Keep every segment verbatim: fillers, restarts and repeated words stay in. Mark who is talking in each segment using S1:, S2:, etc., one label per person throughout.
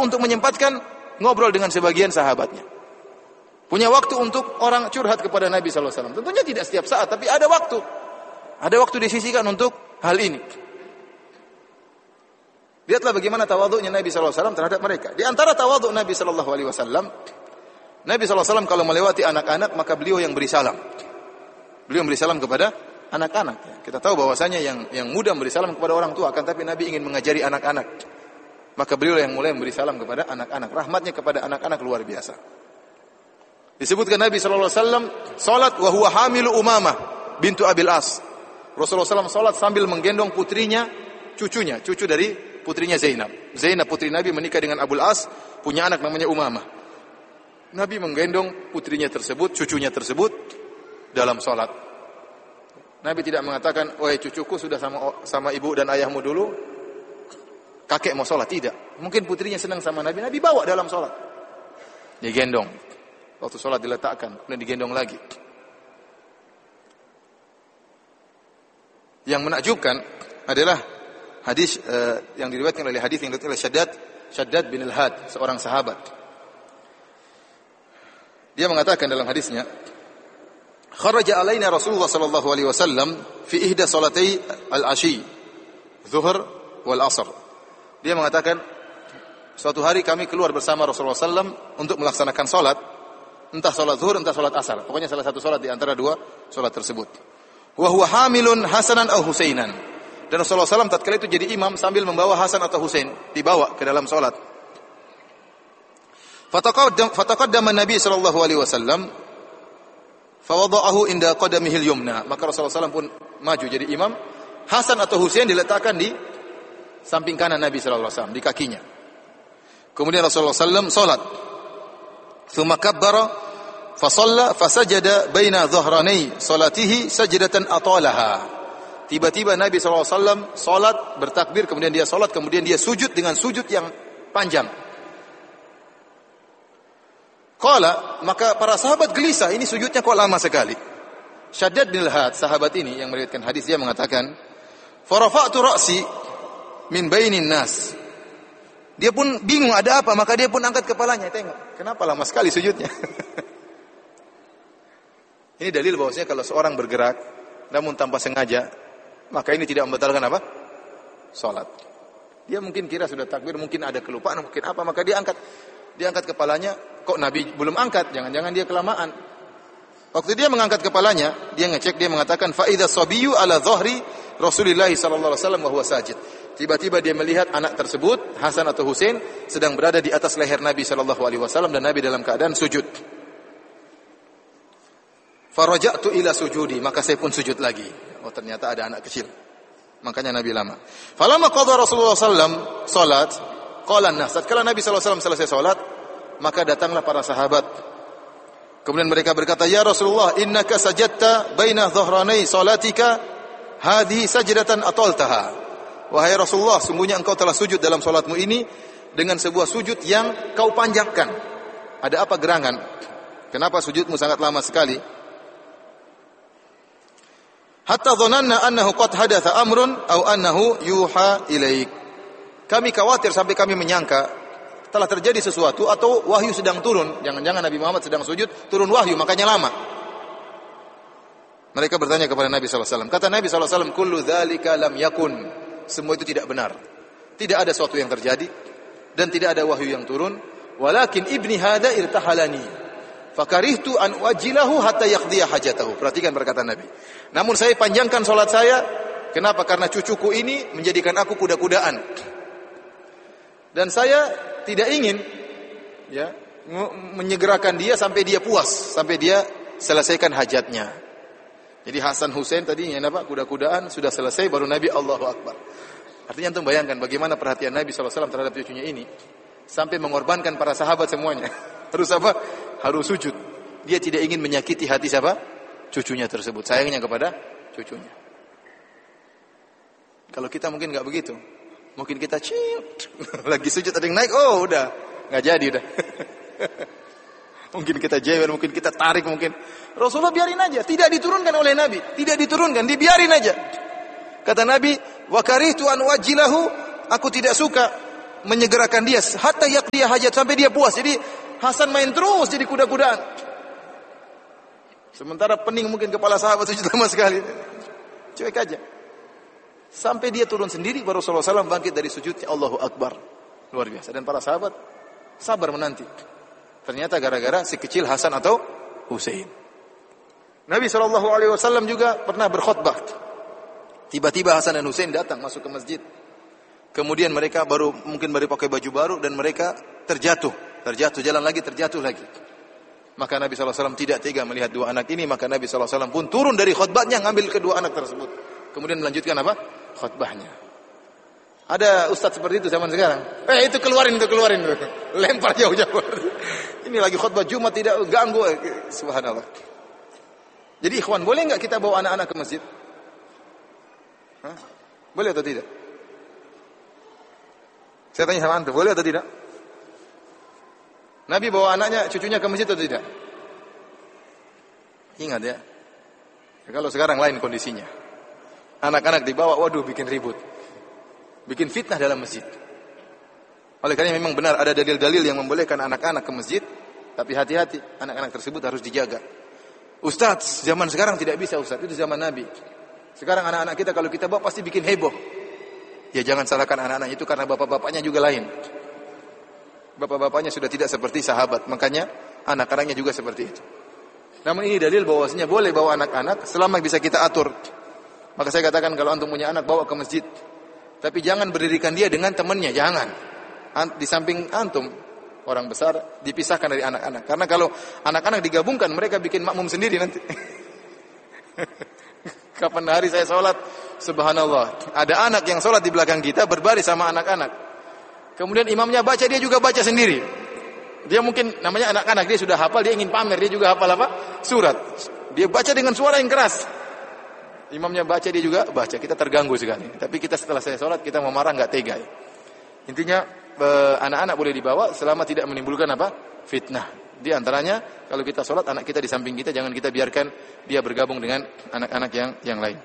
S1: untuk menyempatkan ngobrol dengan sebagian sahabatnya. Punya waktu untuk orang curhat kepada Nabi sallallahu alaihi wasallam. Tentunya tidak setiap saat, tapi ada waktu. Ada waktu disisihkan untuk hal ini. Lihatlah bagaimana tawadhu'nya Nabi sallallahu alaihi wasallam terhadap mereka. Di antara tawadhu' Nabi sallallahu alaihi wasallam, Nabi sallallahu alaihi wasallam kalau melewati anak-anak, maka beliau yang beri salam. Beliau beri salam kepada anak-anak. Kita tahu bahwasanya yang yang muda beri salam kepada orang tua, akan tapi Nabi ingin mengajari anak-anak. Maka beliau yang mulai memberi salam kepada anak-anak. Rahmatnya kepada anak-anak luar biasa. Disebutkan Nabi sallallahu alaihi wasallam salat wa huwa hamilu Umamah bintu Abil As. Rasulullah sallallahu alaihi wasallam salat sambil menggendong putrinya, cucunya, cucu dari putrinya Zainab. Zainab putri Nabi menikah dengan Abul As, punya anak namanya Umamah. Nabi menggendong putrinya tersebut, cucunya tersebut dalam salat. Nabi tidak mengatakan, "Wahai cucuku sudah sama sama ibu dan ayahmu dulu, kakek mau salat." Tidak. Mungkin putrinya senang sama Nabi, Nabi bawa dalam salat. Digendong. Waktu salat diletakkan, kemudian digendong lagi. Yang menakjubkan adalah hadis uh, yang diriwayatkan oleh hadis yang diriwayatkan oleh Shaddad, Shaddad bin Al-Had, seorang sahabat. Dia mengatakan dalam hadisnya, "Kharaja alaina Rasulullah sallallahu alaihi wasallam fi ihda salatai al-ashi, Zuhr wal Asr." Dia mengatakan, suatu hari kami keluar bersama Rasulullah sallallahu alaihi wasallam untuk melaksanakan salat, entah salat Zuhr, entah salat Asar. Pokoknya salah satu salat di antara dua salat tersebut. Wa huwa hamilun Hasanan aw Husainan. Dan Rasulullah sallallahu alaihi wasallam tatkala itu jadi imam sambil membawa Hasan atau Husain, dibawa ke dalam salat. Fataqaddam fataqaddama Nabi sallallahu alaihi wasallam fawada'ahu inda qadamihi al-yumna. Maka Rasulullah sallallahu alaihi wasallam pun maju jadi imam. Hasan atau Husain diletakkan di samping kanan Nabi sallallahu alaihi wasallam, di kakinya. Kemudian Rasulullah sallallahu alaihi wasallam salat. Tsumma kabbara fa shalla fa sajada baina dhahranai salatihi sajdatan atalaha. Tiba-tiba Nabi sallallahu alaihi wasallam salat, bertakbir, kemudian dia salat, kemudian dia sujud dengan sujud yang panjang. Qala, maka para sahabat gelisah, ini sujudnya kok lama sekali. Shaddad bin Al-Had, sahabat ini yang meriwayatkan hadis, dia mengatakan, "Farafa'tu ra'si min bainin nas." Dia pun bingung ada apa, maka dia pun angkat kepalanya, tengok, kenapa lama sekali sujudnya? Ini dalil bahwasanya kalau seorang bergerak namun tanpa sengaja, maka ini tidak membatalkan apa? Salat. Dia mungkin kira sudah takbir, mungkin ada kelupaan, mungkin apa, maka dia angkat dia angkat kepalanya, kok Nabi belum angkat, jangan-jangan dia kelamaan. Waktu dia mengangkat kepalanya, dia ngecek, dia mengatakan, fa idza sabiyyu ala dhahri Rasulillah sallallahu alaihi wasallam wa huwa sajid. Tiba-tiba dia melihat anak tersebut, Hasan atau Husain, sedang berada di atas leher Nabi sallallahu alaihi wasallam dan Nabi dalam keadaan sujud. Faraja'tu ila sujudi, maka saya pun sujud lagi. Oh, ternyata ada anak kecil. Makanya Nabi lama. Falamma qada Rasulullah sallallahu alaihi wasallam salat, qala an-nas. Tatkala Nabi sallallahu alaihi wasallam selesai salat, maka datanglah para sahabat. Kemudian mereka berkata, "Ya Rasulullah, innaka sajadta baina dhahranai salatika, hadhihi sajdatan ataltaha." Wahai Rasulullah, sungguhnya engkau telah sujud dalam salatmu ini dengan sebuah sujud yang kau panjangkan. Ada apa gerangan? Kenapa sujudmu sangat lama sekali? Hatta dhananna annahu qad hadatha amrun aw annahu yuha ilaik. Kami khawatir sampai kami menyangka telah terjadi sesuatu atau wahyu sedang turun. Jangan-jangan Nabi Muhammad sedang sujud, turun wahyu, makanya lama. Mereka bertanya kepada Nabi sallallahu alaihi wasallam. Kata Nabi sallallahu alaihi wasallam, "Kullu dzalika lam yakun." Semua itu tidak benar. Tidak ada sesuatu yang terjadi dan tidak ada wahyu yang turun. Walakin ibni hada irtahalani. Fakarihtu an wajilahu hatta yaqdiya hajatahu. Perhatikan perkataan Nabi. Namun saya panjangkan salat saya. Kenapa? Karena cucuku ini menjadikan aku kuda-kudaan. Dan saya tidak ingin ya menyegerakan dia sampai dia puas, sampai dia selesaikan hajatnya. Jadi Hasan Husain tadinya apa? Kuda-kudaan, sudah selesai baru Nabi Allahu Akbar. Artinya antum bayangkan bagaimana perhatian Nabi sallallahu alaihi wasallam terhadap cucunya ini sampai mengorbankan para sahabat semuanya. Harus apa? Harus sujud. Dia tidak ingin menyakiti hati siapa? Cucunya tersebut. Sayangnya kepada cucunya. Kalau kita mungkin enggak begitu. Mungkin kita cip lagi sujud ada yang naik, oh udah enggak jadi udah. Mungkin kita jewer, mungkin kita tarik, mungkin Rasulullah biarin aja, tidak diturunkan oleh Nabi, tidak diturunkan, dibiarin aja. Kata Nabi, "Wa karihtu an wajilahu," aku tidak suka menyegerakan dia hatta yaqdiya hajat, sampai dia puas. Jadi Hasan main terus jadi kuda-kudaan. Sementara pening mungkin kepala sahabat sujud lama sekali. Cuek aja. Sampai dia turun sendiri baru Rasulullah shallallahu alaihi wasallam bangkit dari sujudnya, Allahu Akbar. Luar biasa. Dan para sahabat sabar menanti. Ternyata gara-gara si kecil Hasan atau Husain. Nabi shallallahu alaihi wasallam juga pernah berkhutbah. Tiba-tiba Hasan dan Husain datang masuk ke masjid. Kemudian mereka baru mungkin baru pakai baju baru dan mereka terjatuh. Terjatuh, jalan lagi, terjatuh lagi. Maka Nabi shallallahu alaihi wasallam tidak tega melihat dua anak ini. Maka Nabi shallallahu alaihi wasallam pun turun dari khutbahnya, ngambil kedua anak tersebut. Kemudian melanjutkan apa? Khutbahnya. Ada ustaz seperti itu zaman sekarang. Eh itu keluarin, itu keluarin. Lempar jauh-jauh. Ini lagi khutbah Jumat, tidak ganggu. Subhanallah. Jadi ikhwan, boleh enggak kita bawa anak-anak ke masjid? Hah? Boleh atau tidak? Saya tanya sama antum, boleh atau tidak? Nabi bawa anaknya, cucunya ke masjid atau tidak? Ingat ya. Kalau sekarang lain kondisinya. Anak-anak dibawa, waduh bikin ribut. Bikin fitnah dalam masjid. Oleh karena memang benar ada dalil-dalil yang membolehkan anak-anak ke masjid, tapi hati-hati, anak-anak tersebut harus dijaga. Ustaz, zaman sekarang tidak bisa Ustaz, itu zaman Nabi. Sekarang anak-anak kita kalau kita bawa pasti bikin heboh. Ya jangan salahkan anak-anak itu karena bapak-bapaknya juga lain. Bapak-bapaknya sudah tidak seperti sahabat, makanya anak-anaknya juga seperti itu. Namun ini dalil bahwasanya boleh bawa anak-anak selama bisa kita atur. Maka saya katakan kalau antum punya anak bawa ke masjid, tapi jangan berdirikan dia dengan temannya, jangan. Di samping antum orang besar dipisahkan dari anak-anak. Karena kalau anak-anak digabungkan mereka bikin makmum sendiri nanti. Kapan hari saya sholat, subhanallah, ada anak yang sholat di belakang kita berbaris sama anak-anak. Kemudian imamnya baca, dia juga baca sendiri. Dia mungkin namanya anak-anak, dia sudah hafal, dia ingin pamer, dia juga hafal apa? Surat. Dia baca dengan suara yang keras. Imamnya baca, dia juga baca. Kita terganggu sekali. Tapi kita setelah saya sholat, kita mau marah nggak tega. Intinya anak-anak boleh dibawa selama tidak menimbulkan apa? Fitnah. Di antaranya kalau kita sholat, anak kita di samping kita, jangan kita biarkan dia bergabung dengan anak-anak yang yang lain.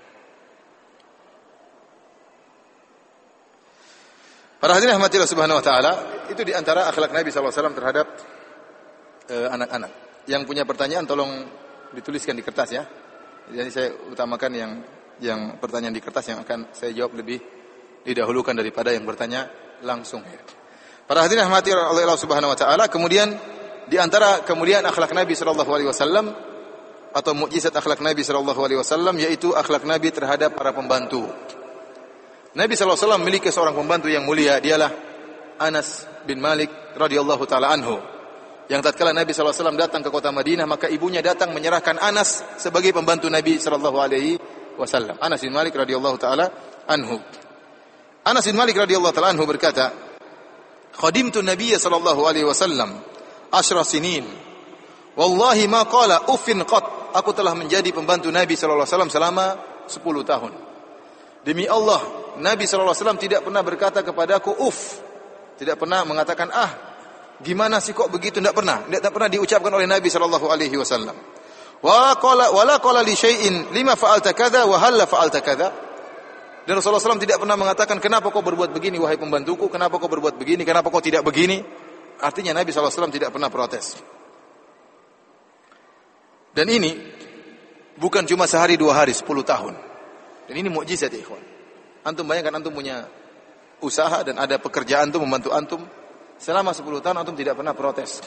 S1: Para hadirin rahmatillah subhanahu wa ta'ala, itu di antara akhlak Nabi shallallahu alaihi wasallam terhadap uh, anak-anak. Yang punya pertanyaan tolong dituliskan di kertas ya. Jadi saya utamakan yang yang pertanyaan di kertas yang akan saya jawab lebih didahulukan daripada yang bertanya langsung. Para hadirin rahmati Allah Subhanahu wa taala, kemudian di antara kemuliaan akhlak Nabi sallallahu alaihi wasallam atau mukjizat akhlak Nabi sallallahu alaihi wasallam yaitu akhlak Nabi terhadap para pembantu. Nabi sallallahu alaihi wasallam memiliki seorang pembantu yang mulia, dialah Anas bin Malik radhiyallahu taala anhu. Yang tatkala Nabi sallallahu alaihi wasallam datang ke kota Madinah, maka ibunya datang menyerahkan Anas sebagai pembantu Nabi sallallahu alaihi wasallam. Anas bin Malik radhiyallahu taala anhu. Anas bin Malik radhiyallahu taala anhu berkata, "Khadimtu Nabiy sallallahu alaihi wasallam ashra sinin. Wallahi ma qala uffin qat." Aku telah menjadi pembantu Nabi sallallahu alaihi wasallam selama sepuluh tahun. Demi Allah, Nabi sallallahu alaihi wasallam tidak pernah berkata kepadaku uff. Tidak pernah mengatakan ah, gimana sih kok begitu, tidak pernah. Tidak pernah diucapkan oleh Nabi sallallahu alaihi wasallam. Wa qala wala qala li syai'in lima fa'alta kadza wa hal fa'alta kadza. Dan Rasulullah sallallahu alaihi wasallam tidak pernah mengatakan kenapa kau berbuat begini wahai pembantuku, kenapa kau berbuat begini, kenapa kau tidak begini. Artinya Nabi sallallahu alaihi wasallam tidak pernah protes. Dan ini bukan cuma sehari dua hari, sepuluh tahun. Dan ini mukjizat ya ikhwan. Antum bayangkan antum punya usaha dan ada pekerjaan antum membantu antum selama sepuluh tahun antum tidak pernah protes.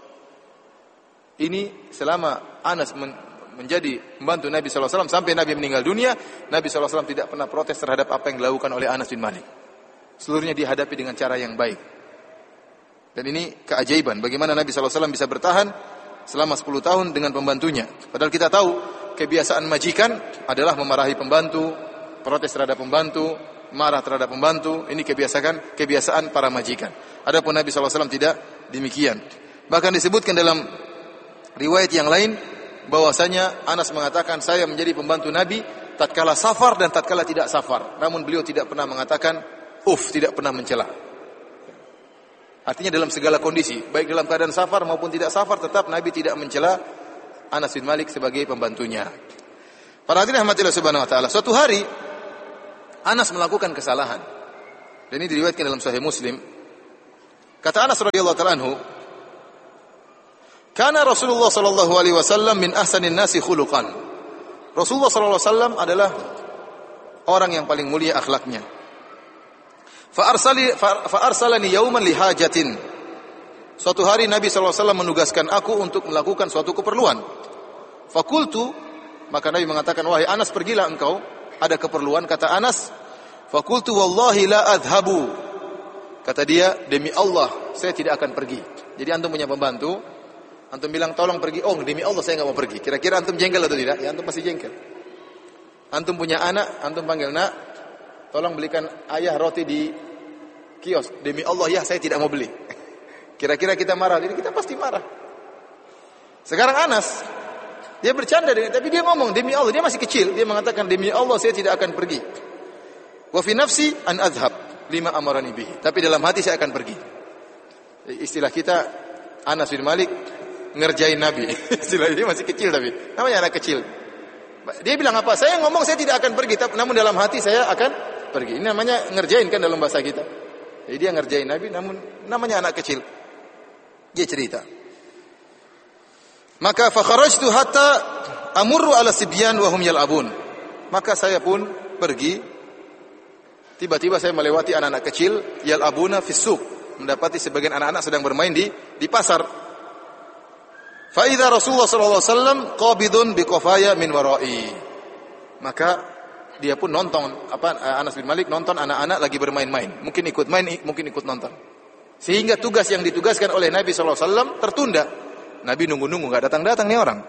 S1: Ini selama Anas men- menjadi membantu Nabi sallallahu alaihi wasallam sampai Nabi meninggal dunia, Nabi sallallahu alaihi wasallam tidak pernah protes terhadap apa yang dilakukan oleh Anas bin Malik. Seluruhnya dihadapi dengan cara yang baik. Dan ini keajaiban bagaimana Nabi sallallahu alaihi wasallam bisa bertahan selama sepuluh tahun dengan pembantunya. Padahal kita tahu kebiasaan majikan adalah memarahi pembantu, protes terhadap pembantu, marah terhadap pembantu. Ini kebiasaan kebiasaan para majikan. Adapun Nabi sallallahu alaihi wasallam tidak demikian. Bahkan disebutkan dalam riwayat yang lain bahwasanya Anas mengatakan saya menjadi pembantu Nabi tatkala safar dan tatkala tidak safar. Namun beliau tidak pernah mengatakan uf, tidak pernah mencela. Artinya dalam segala kondisi, baik dalam keadaan safar maupun tidak safar, tetap Nabi tidak mencela Anas bin Malik sebagai pembantunya. Para hadirin rahmatillah subhanahu wa ta'ala, suatu hari Anas melakukan kesalahan. Dan ini diriwayatkan dalam Sahih Muslim. Kata Anas radhiyallahu ta'ala anhu, "Kana Rasulullah sallallahu alaihi wasallam min ahsanin nasi khuluqan." Rasulullah sallallahu alaihi wasallam adalah orang yang paling mulia akhlaknya. Fa arsali fa arsalani yauman li hajatin. Suatu hari Nabi sallallahu alaihi wasallam menugaskan aku untuk melakukan suatu keperluan. Fakultu, maka Nabi mengatakan, "Wahai Anas, pergilah engkau, ada keperluan." Kata Anas, "Fakultu wallahi la adhabu." Kata dia, "Demi Allah, saya tidak akan pergi." Jadi antum punya pembantu, antum bilang, "Tolong pergi." "Oh, demi Allah saya enggak mau pergi." Kira-kira antum jengkel atau tidak? Ya, antum pasti jengkel. Antum punya anak, antum panggil, "Nak, tolong belikan ayah roti di kios." "Demi Allah ya, saya tidak mau beli." Kira-kira kita marah, jadi kita pasti marah. Sekarang Anas, dia bercanda dengan, tapi dia ngomong, "Demi Allah," dia masih kecil, dia mengatakan, "Demi Allah saya tidak akan pergi." Wa fi nafsi an adhhab lima amarani bihi. Tapi dalam hati saya akan pergi. Istilah kita, Anas bin Malik ngerjain Nabi. Istilah dia masih kecil tapi namanya anak kecil. Dia bilang apa? Saya ngomong saya tidak akan pergi, namun dalam hati saya akan pergi. Ini namanya ngerjain kan dalam bahasa kita. Jadi dia ngerjain Nabi, namun namanya anak kecil. Dia cerita. Maka fa kharajtu hatta amurru ala sibyan wa hum yal'abun. Maka saya pun pergi. Tiba-tiba saya melewati anak-anak kecil yal'abuna fis suq, mendapati sebagian anak-anak sedang bermain di di pasar. Fa idza Rasulullah sallallahu alaihi wasallam qabidun bi qafaya min wara'i. Maka dia pun nonton, apa Anas bin Malik nonton anak-anak lagi bermain-main. Mungkin ikut main, mungkin ikut nonton. Sehingga tugas yang ditugaskan oleh Nabi sallallahu alaihi wasallam tertunda. Nabi nunggu-nunggu enggak datang-datang nih orang.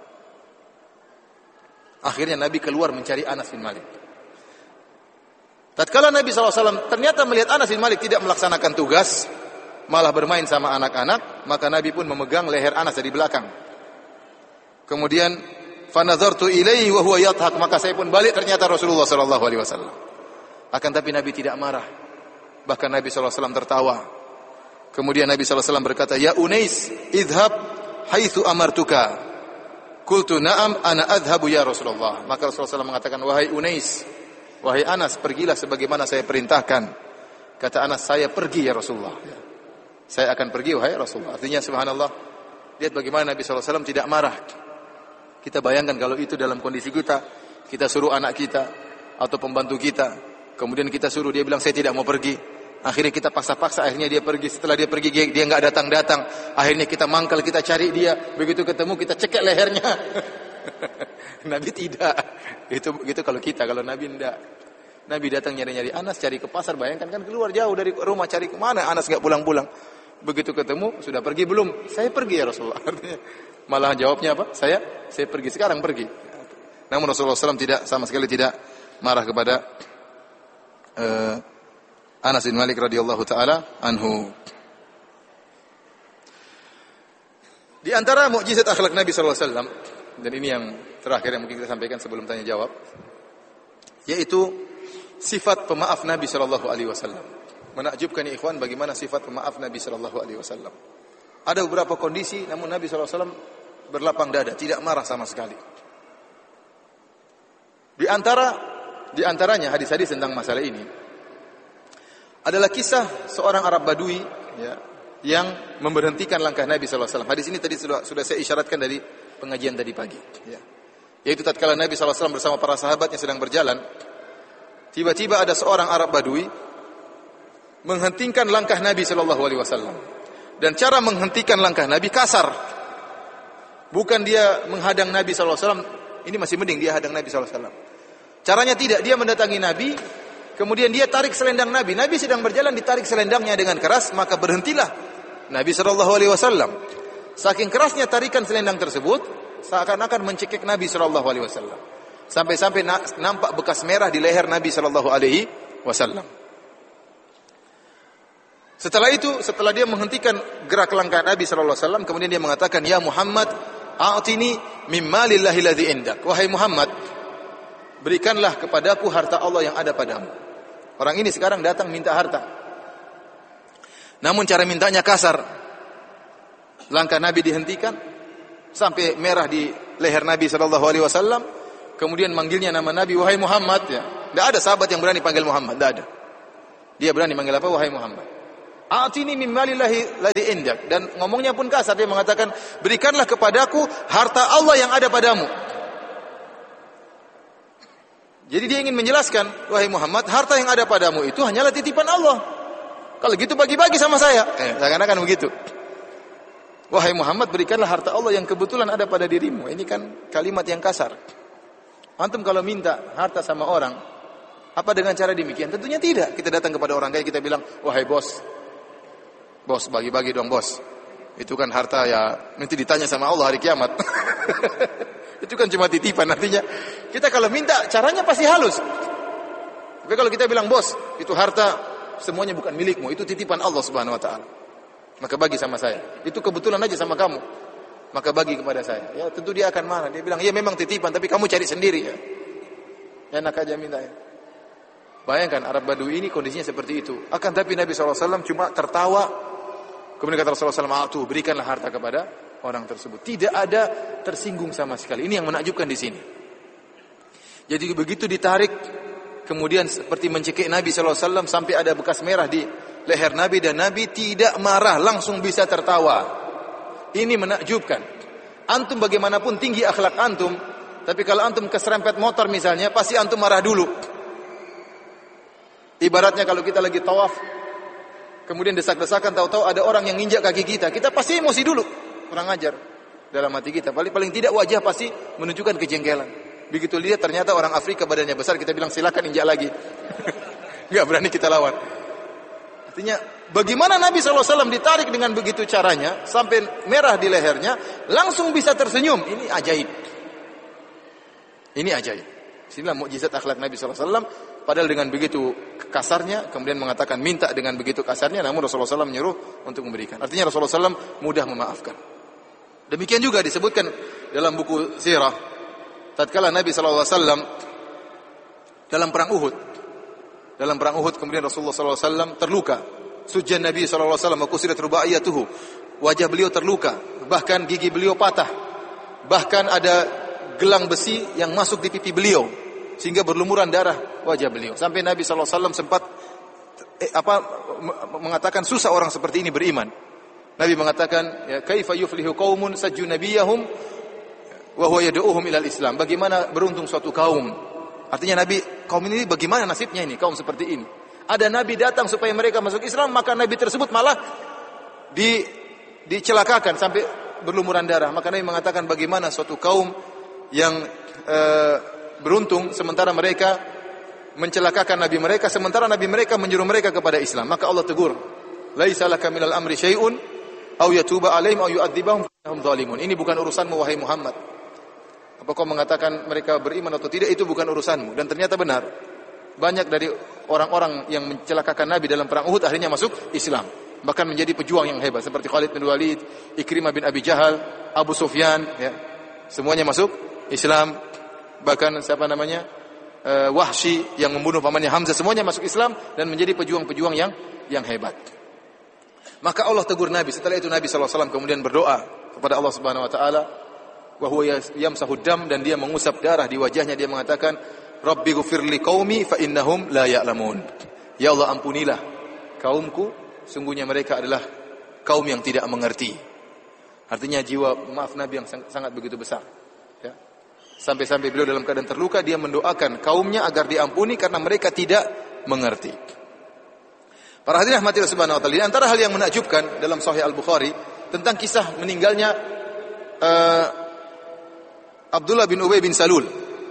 S1: Akhirnya Nabi keluar mencari Anas bin Malik. Tatkala Nabi sallallahu alaihi wasallam ternyata melihat Anas bin Malik tidak melaksanakan tugas, malah bermain sama anak-anak, maka Nabi pun memegang leher Anas dari belakang. Kemudian fanazartu ilaihi wa huwa yadhhak, maka saya pun balik, ternyata Rasulullah sallallahu alaihi wasallam. Akan tapi Nabi tidak marah. Bahkan Nabi sallallahu alaihi wasallam tertawa. Kemudian Nabi sallallahu alaihi wasallam berkata, "Ya Unais, idhhab haitsu amartuka." Qultu, "Na'am, ana adhhabu ya Rasulullah." Maka Rasulullah sallallahu alaihi wasallam mengatakan, "Wahai Unais, wahai Anas, pergilah sebagaimana saya perintahkan." Kata Anas, "Saya pergi ya Rasulullah." Saya akan pergi wahai Rasulullah. Artinya subhanallah, lihat bagaimana Nabi sallallahu alaihi wasallam tidak marah. Kita bayangkan kalau itu dalam kondisi kita, kita suruh anak kita atau pembantu kita, kemudian kita suruh dia bilang saya tidak mau pergi. Akhirnya kita paksa-paksa, akhirnya dia pergi. Setelah dia pergi dia enggak datang-datang. Akhirnya kita mangkal, kita cari dia. Begitu ketemu kita cekek lehernya. Nabi tidak. Itu gitu kalau kita, kalau Nabi tidak. Nabi datang nyari-nyari Anas, cari ke pasar, bayangkan kan keluar jauh dari rumah cari ke mana, Anas enggak pulang-pulang. Begitu ketemu, sudah pergi belum? Saya pergi ya Rasulullah. Artinya malah jawabnya apa? Saya saya pergi sekarang pergi. Namun Rasulullah shallallahu alaihi wasallam tidak, sama sekali tidak marah kepada uh, Anas bin Malik radhiyallahu taala anhu. Di antara mukjizat akhlak Nabi sallallahu alaihi wasallam, dan ini yang terakhir yang mungkin kita sampaikan sebelum tanya jawab, yaitu sifat pemaaf Nabi sallallahu alaihi wasallam. Menakjubkan ya ikhwan bagaimana sifat pemaaf Nabi sallallahu alaihi wasallam. Ada beberapa kondisi namun Nabi sallallahu alaihi wasallam berlapang dada, tidak marah sama sekali. Di antara di antaranya hadis-hadis tentang masalah ini adalah kisah seorang Arab Badui ya, yang memberhentikan langkah Nabi sallallahu alaihi wasallam. Hadis ini tadi sudah sudah saya isyaratkan dari pengajian tadi pagi ya. Yaitu tatkala Nabi sallallahu alaihi wasallam bersama para sahabatnya sedang berjalan, tiba-tiba ada seorang Arab Badui menghentikan langkah Nabi sallallahu alaihi wasallam. Dan cara menghentikan langkah Nabi kasar. Bukan dia menghadang Nabi sallallahu alaihi wasallam, ini masih mending dia hadang Nabi sallallahu alaihi wasallam. Caranya tidak, dia mendatangi Nabi, kemudian dia tarik selendang Nabi. Nabi sedang berjalan, ditarik selendangnya dengan keras, maka berhentilah Nabi sallallahu alaihi wasallam. Saking kerasnya tarikan selendang tersebut, seakan-akan mencekik Nabi sallallahu alaihi wasallam. Sampai-sampai nampak bekas merah di leher Nabi sallallahu alaihi wasallam. Setelah itu, setelah dia menghentikan gerak langkah Nabi sallallahu alaihi wasallam, kemudian dia mengatakan, "Ya Muhammad, a'tini mimma lillahi ladzi indak." Wahai Muhammad, berikanlah kepadaku harta Allah yang ada padamu. Orang ini sekarang datang minta harta. Namun cara mintanya kasar. Langkah Nabi dihentikan sampai merah di leher Nabi sallallahu alaihi wasallam. Kemudian manggilnya nama Nabi, "Wahai Muhammad." Ya, enggak ada sahabat yang berani panggil Muhammad, enggak ada. Dia berani manggil apa? "Wahai Muhammad." Atini min malillahi ladzi indak. Dan ngomongnya pun kasar, dia mengatakan, berikanlah kepadaku harta Allah yang ada padamu. Jadi dia ingin menjelaskan, wahai Muhammad, harta yang ada padamu itu hanyalah titipan Allah. Kalau gitu bagi-bagi sama saya. Eh, seakan-akan begitu. Wahai Muhammad, berikanlah harta Allah yang kebetulan ada pada dirimu. Ini kan kalimat yang kasar. Antum kalau minta harta sama orang, apa dengan cara demikian? Tentunya tidak. Kita datang kepada orang kaya, kita bilang, wahai bos, bos bagi-bagi dong bos. Itu kan harta ya, nanti ditanya sama Allah hari kiamat. Itu kan cuma titipan, artinya kita kalau minta caranya pasti halus. Tapi kalau kita bilang, bos, itu harta semuanya bukan milikmu, itu titipan Allah Subhanahu wa taala. Maka bagi sama saya. Itu kebetulan aja sama kamu. Maka bagi kepada saya. Ya, tentu dia akan marah. Dia bilang, "Iya memang titipan, tapi kamu cari sendiri ya." Enak aja minta ya. Bayangkan Arab Badui ini kondisinya seperti itu. Akan tapi Nabi shallallahu alaihi wasallam cuma tertawa. Kemudian kata Rasulullah shallallahu alaihi wasallam, berikanlah harta kepada orang tersebut. Tidak ada tersinggung sama sekali. Ini yang menakjubkan di sini. Jadi begitu ditarik, kemudian seperti mencekik Nabi shallallahu alaihi wasallam sampai ada bekas merah di leher Nabi, dan Nabi tidak marah, langsung bisa tertawa. Ini menakjubkan. Antum bagaimanapun tinggi akhlak antum, tapi kalau antum keserempet motor misalnya, pasti antum marah dulu. Ibaratnya kalau kita lagi tawaf, kemudian desak-desakan, tahu-tahu ada orang yang nginjak kaki kita, kita pasti emosi dulu. Kurang ajar dalam hati kita. Paling paling tidak wajah pasti menunjukkan kejengkelan. Begitu lihat ternyata orang Afrika badannya besar, kita bilang silakan injak lagi. Enggak berani kita lawan. Artinya bagaimana Nabi shallallahu alaihi wasallam ditarik dengan begitu caranya sampai merah di lehernya, langsung bisa tersenyum. Ini ajaib. Ini ajaib. Inilah mukjizat akhlak Nabi shallallahu alaihi wasallam. Padahal dengan begitu kasarnya, kemudian mengatakan minta dengan begitu kasarnya, namun Rasulullah shallallahu alaihi wasallam menyuruh untuk memberikan. Artinya Rasulullah shallallahu alaihi wasallam mudah memaafkan. Demikian juga disebutkan dalam buku sirah, tatkala Nabi shallallahu alaihi wasallam dalam perang Uhud, dalam perang Uhud kemudian Rasulullah shallallahu alaihi wasallam terluka. Sujjan Nabi shallallahu alaihi wasallam kusirat rubaiyatuhu, wajah beliau terluka, bahkan gigi beliau patah, bahkan ada gelang besi yang masuk di pipi beliau sehingga berlumuran darah wajah beliau. Sampai Nabi shallallahu alaihi wasallam sempat eh, apa mengatakan, susah orang seperti ini beriman. Nabi mengatakan, ya, kaifa yuflihu qaumun sajju nabiyahum wa huwa yad'uuhum ilal Islam. Bagaimana beruntung suatu kaum? Artinya Nabi, kaum ini bagaimana nasibnya ini, kaum seperti ini. Ada Nabi datang supaya mereka masuk Islam, maka Nabi tersebut malah di dicelakakan sampai berlumuran darah. Maka Nabi mengatakan, bagaimana suatu kaum yang e, beruntung sementara mereka mencelakakan Nabi mereka, sementara Nabi mereka menyuruh mereka kepada Islam. Maka Allah tegur, laisa laka minal amri syai'un au yatuba alaihim au yu'adzibahum fa innahum zalimun. Ini bukan urusanmu wahai Muhammad. Apa kau mengatakan mereka beriman atau tidak, itu bukan urusanmu. Dan ternyata benar. Banyak dari orang-orang yang mencelakakan Nabi dalam perang Uhud akhirnya masuk Islam. Bahkan menjadi pejuang yang hebat seperti Khalid bin Walid, Ikrimah bin Abi Jahal, Abu Sufyan, ya. Semuanya masuk Islam. Bahkan siapa namanya? Uh, Wahsy yang membunuh pamannya Hamzah, semuanya masuk Islam dan menjadi pejuang-pejuang yang yang hebat. Maka Allah tegur Nabi. Setelah itu Nabi shallallahu alaihi wasallam kemudian berdoa kepada Allah Subhanahu wa taala, wa huwa yamsahu dam, dan dia mengusap darah di wajahnya. Dia mengatakan, Rabbi ghfirli qaumi fa innahum la ya'lamun. Ya Allah, ampunilah kaumku, sungguhnya mereka adalah kaum yang tidak mengerti. Artinya jiwa maaf Nabi yang sangat begitu besar, ya. Sampai-sampai beliau dalam keadaan terluka, dia mendoakan kaumnya agar diampuni karena mereka tidak mengerti. Para hadirin rahmatillah subhanahu wa ta'ala, antara hal yang menakjubkan dalam Sahih Al-Bukhari tentang kisah meninggalnya uh, Abdullah bin Ubay bin Salul,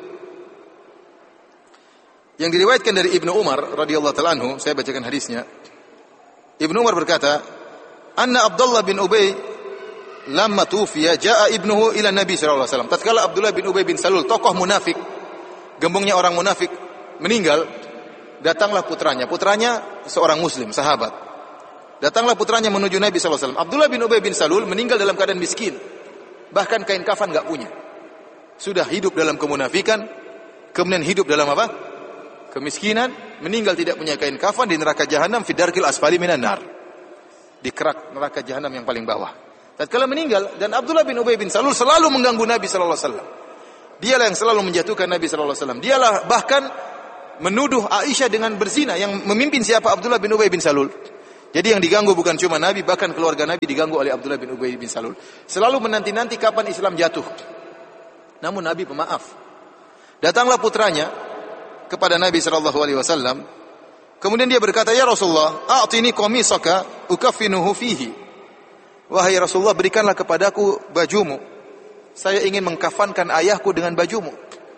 S1: yang diriwayatkan dari Ibnu Umar radhiyallahu ta'ala anhu. Saya bacakan hadisnya. Ibnu Umar berkata, anna Abdullah bin Ubay lamma tufiya jaa ibnuhu ila Nabi sallallahu alaihi wasallam. Tatkala Abdullah bin Ubay bin Salul, tokoh munafik, gembongnya orang munafik, meninggal, datanglah putranya. Putranya seorang muslim, sahabat. Datanglah putranya menuju Nabi sallallahu alaihi wasallam. Abdullah bin Ubay bin Salul meninggal dalam keadaan miskin. Bahkan kain kafan enggak punya. Sudah hidup dalam kemunafikan, kemudian hidup dalam apa? Kemiskinan, meninggal tidak punya kain kafan di neraka jahanam, fi darkil asfali minan nar. Di kerak neraka jahanam yang paling bawah. Tatkala meninggal, dan Abdullah bin Ubay bin Salul selalu mengganggu Nabi sallallahu alaihi wasallam. Dialah yang selalu menjatuhkan Nabi sallallahu alaihi wasallam. Dialah bahkan menuduh Aisyah dengan berzina, yang memimpin siapa? Abdullah bin Ubay bin Salul. Jadi yang diganggu bukan cuma Nabi, bahkan keluarga Nabi diganggu oleh Abdullah bin Ubay bin Salul. Selalu menanti-nanti kapan Islam jatuh. Namun Nabi pemaaf. Datanglah putranya kepada Nabi sallallahu alaihi wasallam. Kemudian dia berkata, "Ya Rasulullah, a'tini qamisaka ukaffinuhu fihi." Wahai Rasulullah, berikanlah kepadaku bajumu. Saya ingin mengkafankan ayahku dengan bajumu.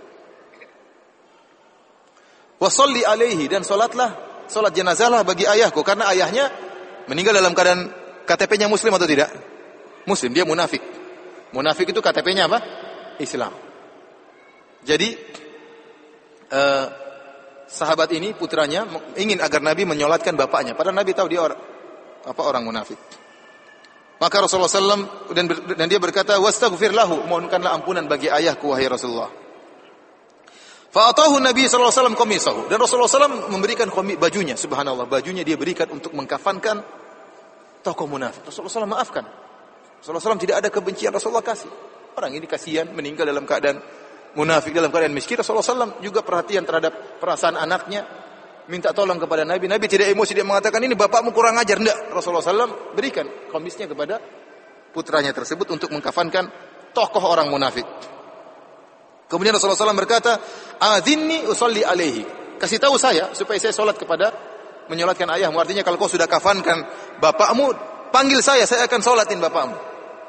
S1: Wa shalli alaihi, dan salatlah, salat jenazahlah bagi ayahku, karena ayahnya meninggal dalam keadaan K T P-nya muslim atau tidak? Muslim, dia munafik. Munafik itu K T P-nya apa? Islam. Jadi eh, sahabat ini putranya ingin agar Nabi menyolatkan bapaknya, padahal Nabi tahu dia orang apa orang munafik. Maka Rasulullah sallallahu alaihi wasallam dan, dan dia berkata, "Wastaghfir lahu," mohonkanlah ampunan bagi ayahku wahai Rasulullah. Fa'atahu Nabi sallallahu alaihi wasallam qamisahu, dan Rasulullah sallallahu alaihi wasallam memberikan bajunya. Subhanallah, bajunya dia berikan untuk mengkafankan tokoh munafik. Rasulullah sallallahu alaihi wasallam maafkan. Rasulullah sallallahu alaihi wasallam tidak ada kebencian, Rasulullah kasih. Orang ini kasihan meninggal dalam keadaan munafik, dalam keadaan miskin. Rasulullah sallallahu alaihi wasallam juga perhatian terhadap perasaan anaknya, minta tolong kepada Nabi. Nabi tidak emosi, dia mengatakan ini bapakmu kurang ajar. Tidak, Rasulullah sallallahu alaihi wasallam berikan komisnya kepada putranya tersebut untuk mengkafankan tokoh orang munafik. Kemudian Rasulullah sallallahu alaihi wasallam berkata, "Adzinni usolli alaihi." Kasih tahu saya supaya saya solat kepada menyolatkan ayahmu. Artinya kalau kau sudah kafankan bapakmu, panggil saya, saya akan solatin bapakmu.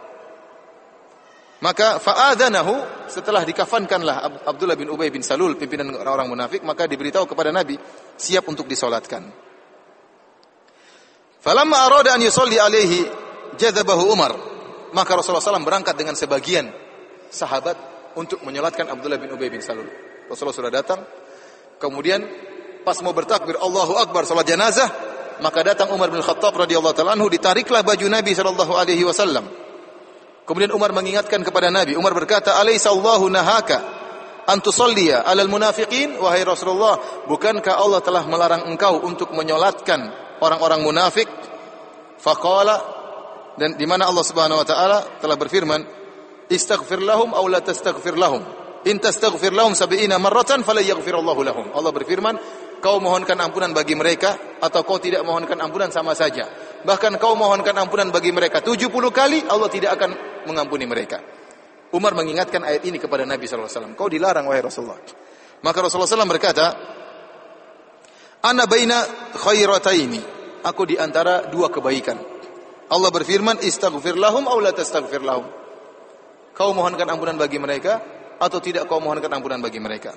S1: Maka fa'adzanahu, setelah dikafankanlah Abdullah bin Ubay bin Salul, pimpinan orang-orang munafik, maka diberitahu kepada Nabi, siap untuk disolatkan. Falamma arada an yusolli alaihi jadzabahu Umar. Maka Rasulullah sallallahu alaihi wasallam berangkat dengan sebagian sahabat untuk menyolatkan Abdullah bin Ubay bin Salul. Rasulullah sudah datang. Kemudian pas mau bertakbir Allahu Akbar salat jenazah, maka datang Umar bin Khattab radhiyallahu ta'ala anhu, ditariklah baju Nabi sallallahu alaihi wasallam. Kemudian Umar mengingatkan kepada Nabi. Umar berkata, "Alaysa Allahu nahaka an tusalliya 'alal munafiqin?" Wahai Rasulullah, bukankah Allah telah melarang engkau untuk menyolatkan orang-orang munafik? Faqala, dan di mana Allah Subhanahu wa taala telah berfirman, "Istaghfir lahum aw la tastaghfir lahum. In tastaghfir lahum sab'ina marratan fala yaghfirullahu lahum." Allah berfirman, kau mohonkan ampunan bagi mereka atau kau tidak mohonkan ampunan sama saja. Bahkan kau mohonkan ampunan bagi mereka tujuh puluh kali, Allah tidak akan mengampuni mereka. Umar mengingatkan ayat ini kepada Nabi sallallahu alaihi wasallam. Kau dilarang wahai Rasulullah. Maka Rasulullah sallallahu alaihi wasallam berkata, "Ana baina khairataini." Aku di antara dua kebaikan. Allah berfirman, "Istaghfir lahum aw la tastaghfir lahum." Kau mohonkan ampunan bagi mereka atau tidak kau mohonkan ampunan bagi mereka.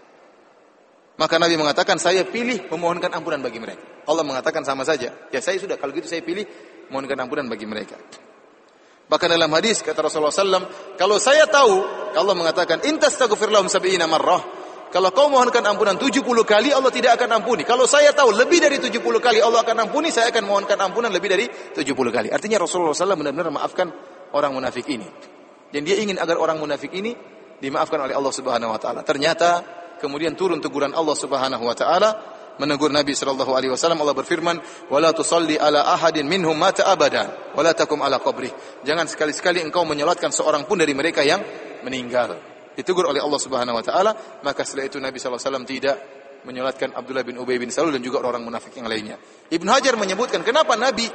S1: Maka Nabi mengatakan, saya pilih memohonkan ampunan bagi mereka. Allah mengatakan sama saja. Ya saya sudah, kalau gitu saya pilih memohonkan ampunan bagi mereka. Bahkan dalam hadis kata Rasulullah sallallahu alaihi wasallam, kalau saya tahu, Allah mengatakan, "In tastaghfir lahum sab'ina marrah." Kalau kau mohonkan ampunan tujuh puluh kali, Allah tidak akan ampuni. Kalau saya tahu lebih dari tujuh puluh kali Allah akan ampuni, saya akan mohonkan ampunan lebih dari tujuh puluh kali. Artinya Rasulullah sallallahu alaihi wasallam benar-benar memaafkan orang munafik ini. Dan dia ingin agar orang munafik ini dimaafkan oleh Allah Subhanahu wa taala. Ternyata kemudian turun teguran Allah Subhanahu wa taala menegur Nabi sallallahu alaihi wasallam. Allah berfirman, "Wala tusalli ala ahadin minhum mata abada, wala takum ala qabrih." Jangan sekali-sekali engkau menyolatkan seorang pun dari mereka yang meninggal. Ditegur oleh Allah Subhanahu wa taala, maka setelah itu Nabi sallallahu alaihi wasallam tidak menyolatkan Abdullah bin Ubay bin Salul dan juga orang munafik yang lainnya. Ibnu Hajar menyebutkan kenapa Nabi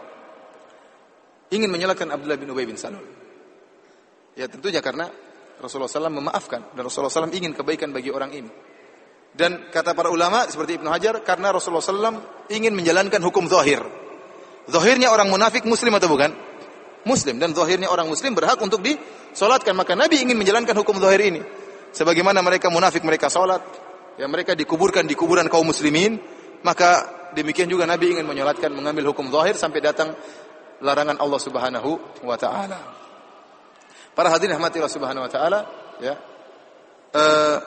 S1: ingin menyolatkan Abdullah bin Ubay bin Salul. Ya tentunya karena Rasulullah sallallahu alaihi wasallam memaafkan dan Rasulullah sallallahu alaihi wasallam ingin kebaikan bagi orang ini. Dan kata para ulama seperti Ibnu Hajar, karena Rasulullah sallallahu alaihi wasallam ingin menjalankan hukum zahir. Zahirnya orang munafik muslim atau bukan? Muslim. Dan zahirnya orang muslim berhak untuk disolatkan. Maka Nabi ingin menjalankan hukum zahir ini. Sebagaimana mereka munafik mereka solat, ya mereka dikuburkan di kuburan kaum muslimin, maka demikian juga Nabi ingin menyolatkan, mengambil hukum zahir sampai datang larangan Allah Subhanahu wa taala. Para hadirin rahmati Allah Subhanahu wa taala, ya. Uh,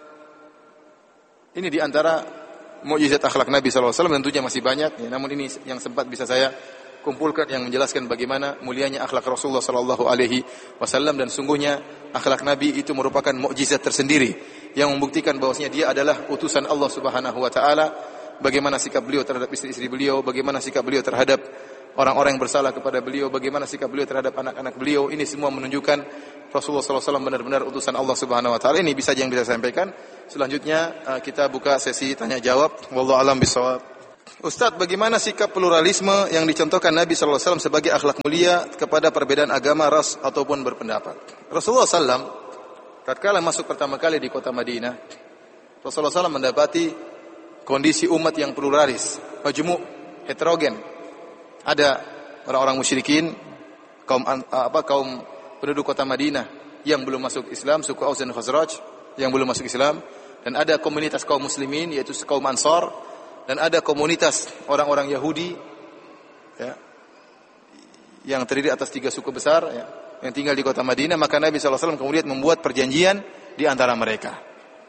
S1: ini di antara mukjizat akhlak Nabi sallallahu alaihi wasallam, tentunya masih banyak, ya, namun ini yang sempat bisa saya kumpulkan yang menjelaskan bagaimana mulianya akhlak Rasulullah sallallahu alaihi wasallam. Dan sungguhnya akhlak Nabi itu merupakan mukjizat tersendiri yang membuktikan bahwasanya dia adalah utusan Allah Subhanahu wa taala. Bagaimana sikap beliau terhadap istri-istri beliau, bagaimana sikap beliau terhadap orang-orang yang bersalah kepada beliau, bagaimana sikap beliau terhadap anak-anak beliau. Ini semua menunjukkan Rasulullah sallallahu alaihi wasallam benar-benar utusan Allah Subhanahu wa taala. Ini bisa yang bisa saya sampaikan. Selanjutnya kita buka sesi tanya jawab. Wallahu a'lam bishawab. Ustadz, bagaimana sikap pluralisme yang dicontohkan Nabi sallallahu alaihi wasallam sebagai akhlak mulia kepada perbedaan agama, ras ataupun berpendapat? Rasulullah sallallahu alaihi wasallam tatkala masuk pertama kali di kota Madinah, Rasulullah sallallahu alaihi wasallam mendapati kondisi umat yang pluralis, majmu', heterogen. Ada orang-orang musyrikin, kaum apa kaum penduduk kota Madinah yang belum masuk Islam, suku Aus dan Khazraj yang belum masuk Islam, dan ada komunitas kaum muslimin yaitu kaum Ansar, dan ada komunitas orang-orang Yahudi ya, yang terdiri atas tiga suku besar ya, yang tinggal di kota Madinah. Maka Nabi sallallahu alaihi wasallam kemudian membuat perjanjian di antara mereka.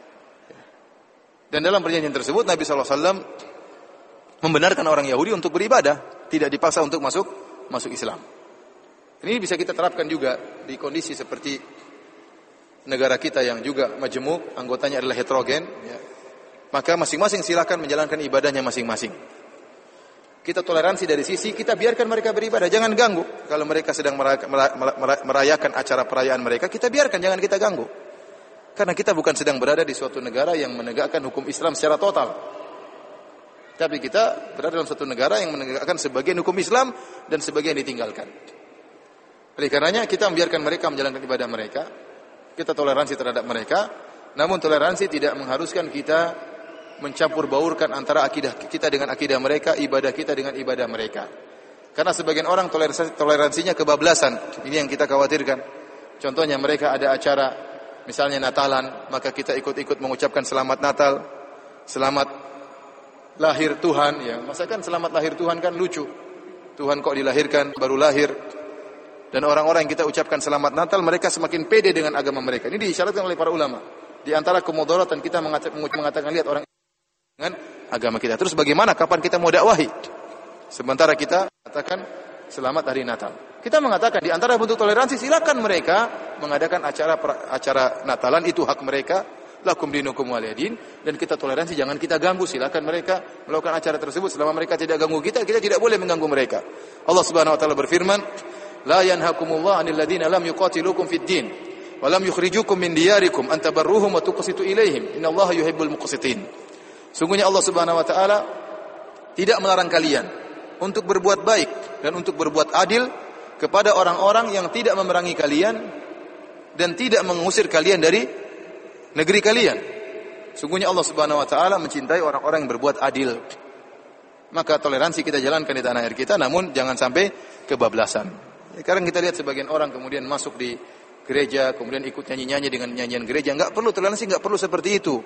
S1: Dan dalam perjanjian tersebut Nabi sallallahu alaihi wasallam membenarkan orang Yahudi untuk beribadah, tidak dipaksa untuk masuk masuk Islam. Ini bisa kita terapkan juga di kondisi seperti negara kita yang juga majemuk, anggotanya adalah heterogen, ya. Maka masing-masing silakan menjalankan ibadahnya masing-masing. Kita toleransi dari sisi kita biarkan mereka beribadah, jangan ganggu. Kalau mereka sedang merayakan acara perayaan mereka, kita biarkan, jangan kita ganggu. Karena kita bukan sedang berada di suatu negara yang menegakkan hukum Islam secara total. Tapi kita berada dalam suatu negara yang menegakkan sebagian hukum Islam dan sebagian ditinggalkan. Oleh karenanya kita membiarkan mereka menjalankan ibadah mereka. Kita toleransi terhadap mereka, namun toleransi tidak mengharuskan kita mencampur baurkan antara akidah kita dengan akidah mereka, ibadah kita dengan ibadah mereka. Karena sebagian orang toleransi, toleransinya kebablasan. Ini yang kita khawatirkan. Contohnya mereka ada acara, misalnya Natalan, maka kita ikut-ikut mengucapkan selamat Natal, selamat lahir Tuhan. Ya, masa kan selamat lahir Tuhan kan lucu. Tuhan kok dilahirkan, baru lahir. Dan orang-orang yang kita ucapkan selamat Natal, mereka semakin pede dengan agama mereka. Ini diisyaratkan oleh para ulama. Di antara kemudaratan kita mengatakan, lihat orang dengan agama kita. Terus bagaimana, kapan kita mau dakwahi? Sementara kita katakan selamat hari Natal. Kita mengatakan di antara bentuk toleransi, silakan mereka mengadakan acara acara Natalan, itu hak mereka. Lakum dinukum waliyadin. Dan kita toleransi, jangan kita ganggu. Silakan mereka melakukan acara tersebut selama mereka tidak ganggu kita. Kita tidak boleh mengganggu mereka. Allah Subhanahu wa taala berfirman, la yanhakumullah 'anil ladzina lam yuqatilukum fid din wa lam yukhrijukum min diyarikum an tabarruhum wa tuqsitu ilaihim innallaha yuhibbul muqsitin. Sungguhnya Allah Subhanahu wa taala tidak melarang kalian untuk berbuat baik dan untuk berbuat adil kepada orang-orang yang tidak memerangi kalian dan tidak mengusir kalian dari negeri kalian. Sungguhnya Allah Subhanahu wa taala mencintai orang-orang yang berbuat adil. Maka toleransi kita jalankan di tanah air kita, namun jangan sampai kebablasan. Sekarang kita lihat sebagian orang kemudian masuk di gereja, kemudian ikut nyanyi-nyanyi dengan nyanyian gereja. Enggak perlu, toleransi enggak perlu seperti itu.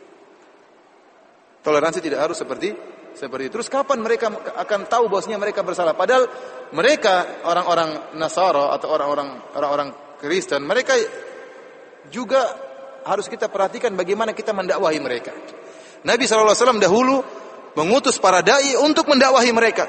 S1: Toleransi tidak harus seperti seperti itu. Terus kapan mereka akan tahu bahwasanya mereka bersalah? Padahal mereka orang-orang Nasara atau orang-orang orang-orang Kristen, mereka juga harus kita perhatikan bagaimana kita mendakwahi mereka. Nabi sallallahu alaihi wasallam dahulu mengutus para dai untuk mendakwahi mereka.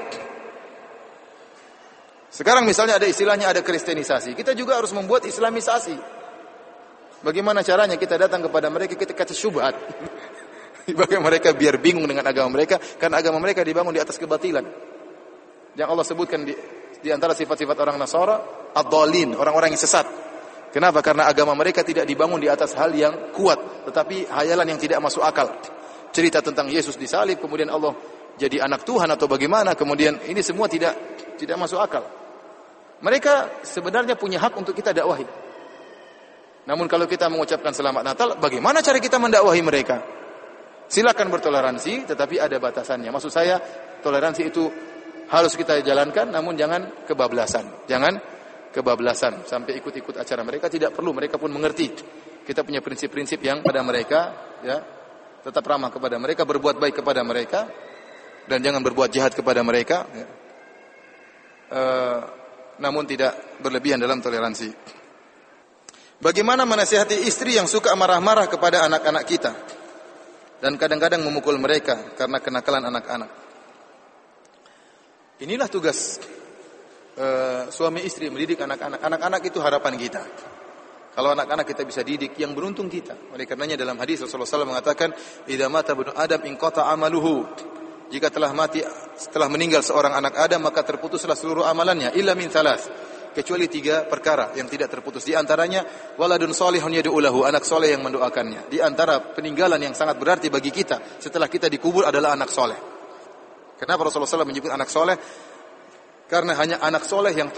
S1: Sekarang misalnya ada istilahnya ada kristenisasi. Kita juga harus membuat islamisasi. Bagaimana caranya kita datang kepada mereka, kita kasih syubhat. Bagaimana mereka biar bingung dengan agama mereka, karena agama mereka dibangun di atas kebatilan. Yang Allah sebutkan di, di antara sifat-sifat orang Nasara, ad-dhalin, orang-orang yang sesat. Kenapa? Karena agama mereka tidak dibangun di atas hal yang kuat, tetapi hayalan yang tidak masuk akal. Cerita tentang Yesus disalib, kemudian Allah jadi anak Tuhan atau bagaimana, kemudian ini semua tidak tidak masuk akal. Mereka sebenarnya punya hak untuk kita dakwahi. Namun kalau kita mengucapkan selamat Natal, bagaimana cara kita mendakwahi mereka? Silakan bertoleransi, tetapi ada batasannya. Maksud saya, toleransi itu harus kita jalankan, namun jangan kebablasan. Jangan kebablasan sampai ikut-ikut acara mereka, tidak perlu. Mereka pun mengerti. Kita punya prinsip-prinsip yang pada mereka, ya, tetap ramah kepada mereka, berbuat baik kepada mereka, dan jangan berbuat jahat kepada mereka. Ya. Uh, namun tidak berlebihan dalam toleransi. Bagaimana menasihati istri yang suka marah-marah kepada anak-anak kita dan kadang-kadang memukul mereka karena kenakalan anak-anak? Inilah tugas uh, suami istri, mendidik anak-anak. Anak-anak itu harapan kita. Kalau anak-anak kita bisa didik, yang beruntung kita. Oleh karenanya dalam hadis Rasulullah shallallahu alaihi wasallam mengatakan, "Idza mata ibnu Adam inqata amaluhu." Jika telah mati, setelah meninggal seorang anak Adam, maka terputuslah seluruh amalannya. Illa min thalas. Kecuali tiga perkara yang tidak terputus. Di antaranya, waladun solihun yad'u lahu, anak soleh yang mendoakannya. Di antara peninggalan yang sangat berarti bagi kita setelah kita dikubur adalah anak soleh. Kenapa Rasulullah shallallahu alaihi wasallam menyebut anak soleh? Karena hanya anak soleh yang